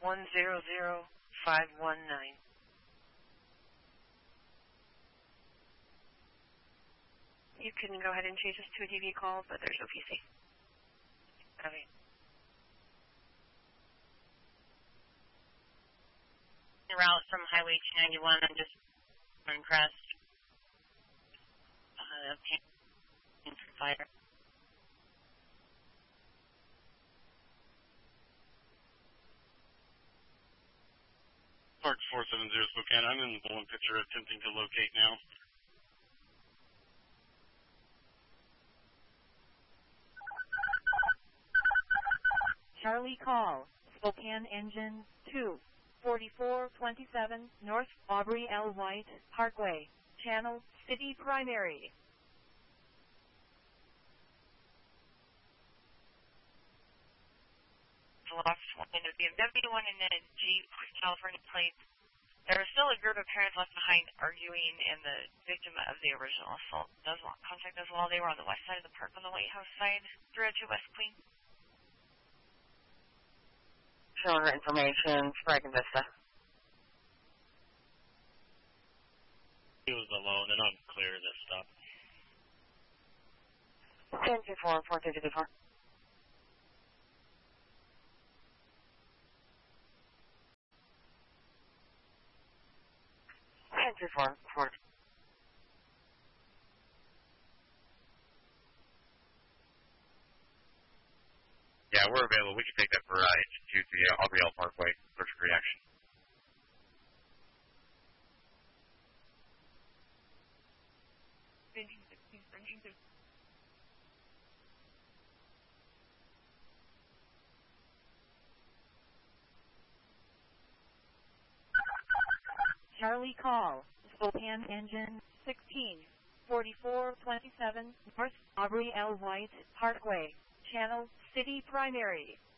100519. You can go ahead and change this to a DV call, but there's no PC. Okay. Route from Highway 291 and just on Crest. Fire. Park 470 Spokane. I'm in the Bolin picture attempting to locate now. Charlie call. Spokane engine 2. 4427 North Aubrey L. White Parkway. Channel City Primary. Lost one in a BMW, one in a Jeep, California plate. There was still a group of parents left behind arguing, and the victim of the original assault does want contact as well. They were on the west side of the park on the White House side, 302 West Queen. Showing her information, Sprague and Vista. He was alone and unclear this stop. 1024, 4224. 1024, Yeah, we're available. We can take that for to the Aubrey L. Parkway. First reaction. Charlie call. Spokane engine 16. 4427 North Aubrey L. White Parkway. Channel City Primary.